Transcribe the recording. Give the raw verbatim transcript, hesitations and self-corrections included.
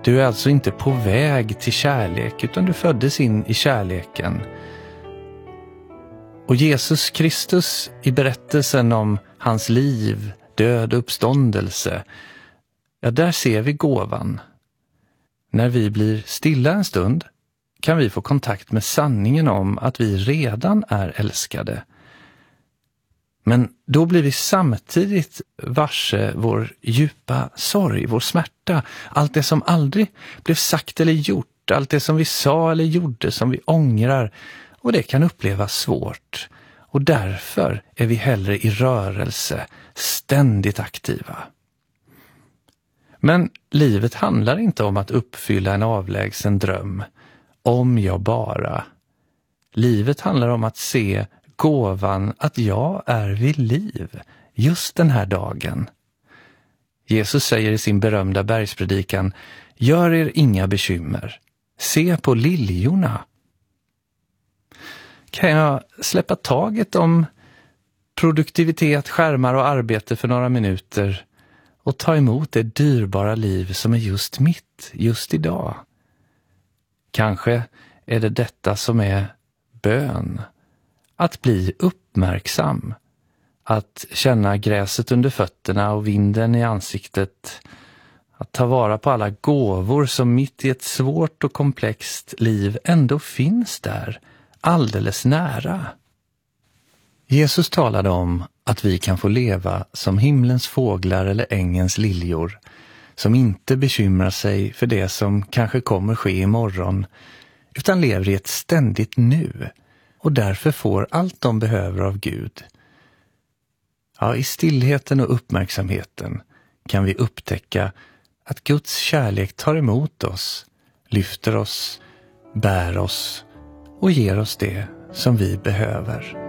Du är alltså inte på väg till kärlek, utan du föddes in i kärleken. Och Jesus Kristus i berättelsen om hans liv, död och uppståndelse, ja, där ser vi gåvan. När vi blir stilla en stund kan vi få kontakt med sanningen om att vi redan är älskade. Men då blir vi samtidigt varse vår djupa sorg, vår smärta, allt det som aldrig blev sagt eller gjort, allt det som vi sa eller gjorde som vi ångrar, och det kan upplevas svårt. Och därför är vi hellre i rörelse, ständigt aktiva. Men livet handlar inte om att uppfylla en avlägsen dröm, om jag bara. Livet handlar om att se gåvan att jag är vid liv just den här dagen. Jesus säger i sin berömda bergspredikan: gör er inga bekymmer. Se på liljorna. Kan jag släppa taget om produktivitet, skärmar och arbete för några minuter och ta emot det dyrbara liv som är just mitt, just idag? Kanske är det detta som är bön. Att bli uppmärksam. Att känna gräset under fötterna och vinden i ansiktet. Att ta vara på alla gåvor som mitt i ett svårt och komplext liv ändå finns där, alldeles nära. Jesus talade om att vi kan få leva som himlens fåglar eller ängens liljor, som inte bekymrar sig för det som kanske kommer ske imorgon, utan lever i ett ständigt nu och därför får allt de behöver av Gud. Ja, i stillheten och uppmärksamheten kan vi upptäcka att Guds kärlek tar emot oss, lyfter oss, bär oss och ger oss det som vi behöver.